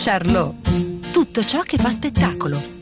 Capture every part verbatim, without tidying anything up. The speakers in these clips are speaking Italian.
Charlot. Tutto ciò che fa spettacolo.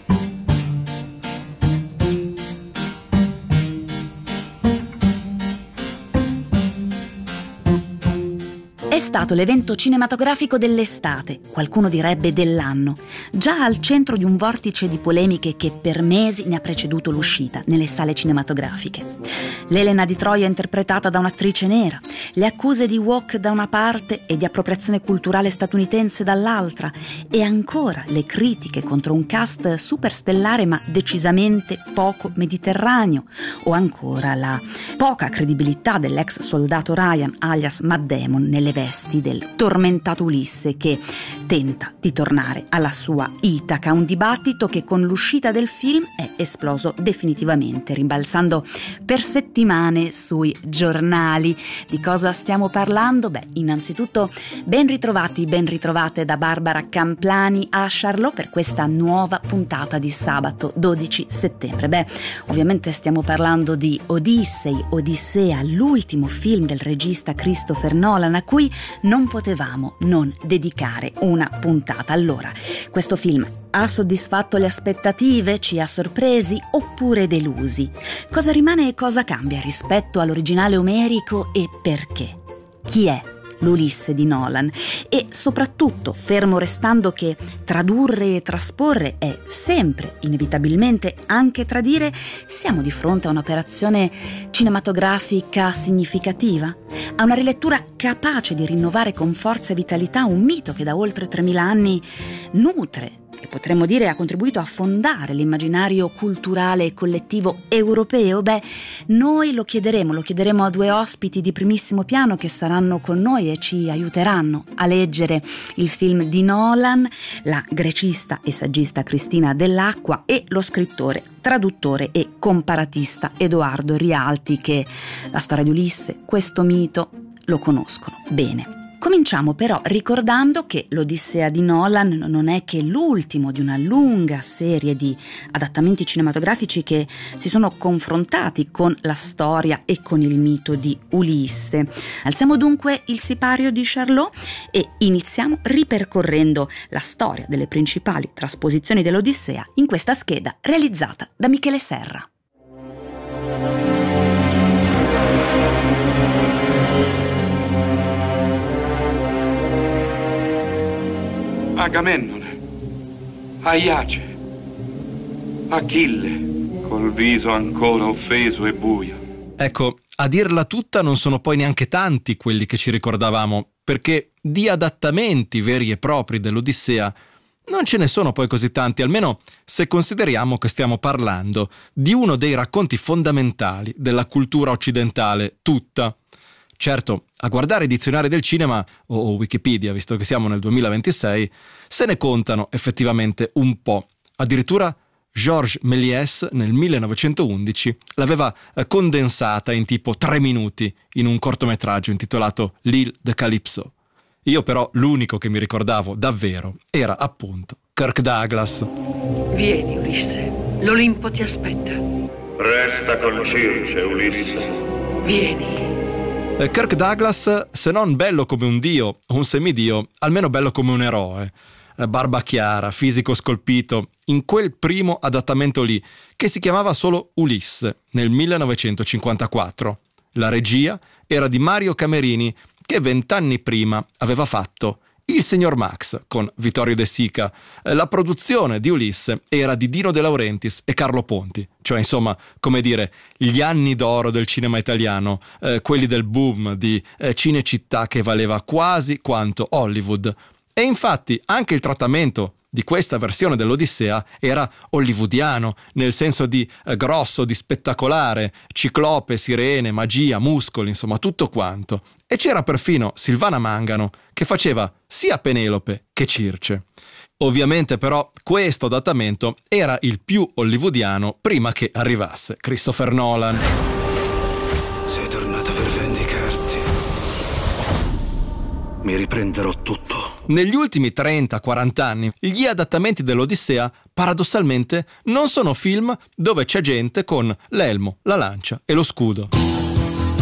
È stato l'evento cinematografico dell'estate, qualcuno direbbe dell'anno, già al centro di un vortice di polemiche che per mesi ne ha preceduto l'uscita nelle sale cinematografiche. L'Elena di Troia interpretata da un'attrice nera, le accuse di woke da una parte e di appropriazione culturale statunitense dall'altra, e ancora le critiche contro un cast superstellare ma decisamente poco mediterraneo, o ancora la poca credibilità dell'ex soldato Ryan alias Matt Damon nelle vesti del tormentato Ulisse che tenta di tornare alla sua Itaca, un dibattito che con l'uscita del film è esploso definitivamente, rimbalzando per settimane sui giornali. Di cosa stiamo parlando? Beh, innanzitutto ben ritrovati, ben ritrovate da Barbara Camplani a Charlot per questa nuova puntata di sabato dodici settembre. Beh, ovviamente stiamo parlando di Odyssey, Odissea, l'ultimo film del regista Christopher Nolan, a cui non potevamo non dedicare una puntata. Allora, questo film ha soddisfatto le aspettative? Ci ha sorpresi oppure delusi? Cosa rimane e cosa cambia rispetto all'originale omerico e perché? Chi è l'Ulisse di Nolan? E soprattutto, fermo restando che tradurre e trasporre è sempre, inevitabilmente, anche tradire, siamo di fronte a un'operazione cinematografica significativa? A una rilettura capace di rinnovare con forza e vitalità un mito che da oltre tremila anni nutre e potremmo dire ha contribuito a fondare l'immaginario culturale e collettivo europeo? Beh, noi lo chiederemo, lo chiederemo a due ospiti di primissimo piano che saranno con noi e ci aiuteranno a leggere il film di Nolan, la grecista e saggista Cristina Dell'Acqua e lo scrittore, traduttore e comparatista Edoardo Rialti, che la storia di Ulisse, questo mito, lo conoscono bene. Cominciamo però ricordando che l'Odissea di Nolan non è che l'ultimo di una lunga serie di adattamenti cinematografici che si sono confrontati con la storia e con il mito di Ulisse. Alziamo dunque il sipario di Charlot e iniziamo ripercorrendo la storia delle principali trasposizioni dell'Odissea in questa scheda realizzata da Michele Serra. Agamennone, Aiace, Achille, col viso ancora offeso e buio. Ecco, a dirla tutta non sono poi neanche tanti quelli che ci ricordavamo, perché di adattamenti veri e propri dell'Odissea non ce ne sono poi così tanti, almeno se consideriamo che stiamo parlando di uno dei racconti fondamentali della cultura occidentale tutta. Certo, a guardare i dizionari del cinema o Wikipedia, visto che siamo nel duemilaventisei, se ne contano effettivamente un po'. Addirittura Georges Méliès nel millenovecentoundici l'aveva condensata in tipo tre minuti in un cortometraggio intitolato L'Île de Calypso. Io però l'unico che mi ricordavo davvero era appunto Kirk Douglas. Vieni, Ulisse, l'Olimpo ti aspetta. Resta con Circe, Ulisse. Vieni. Kirk Douglas, se non bello come un dio o un semidio, almeno bello come un eroe. Barba chiara, fisico scolpito, in quel primo adattamento lì, che si chiamava solo Ulisse, nel millenovecentocinquantaquattro. La regia era di Mario Camerini, che vent'anni prima aveva fatto Il signor Max con Vittorio De Sica. La produzione di Ulisse era di Dino De Laurentiis e Carlo Ponti, cioè insomma, come dire, gli anni d'oro del cinema italiano, eh, quelli del boom di eh, Cinecittà che valeva quasi quanto Hollywood. E infatti anche il trattamento di questa versione dell'Odissea era hollywoodiano, nel senso di eh, grosso, di spettacolare, ciclope, sirene, magia, muscoli, insomma tutto quanto. E c'era perfino Silvana Mangano che faceva sia Penelope che Circe. Ovviamente però questo adattamento era il più hollywoodiano prima che arrivasse Christopher Nolan. Sei tornato per vendicarti. Mi riprenderò tutto. Negli ultimi trenta quaranta anni, gli adattamenti dell'Odissea, paradossalmente, non sono film dove c'è gente con l'elmo, la lancia e lo scudo.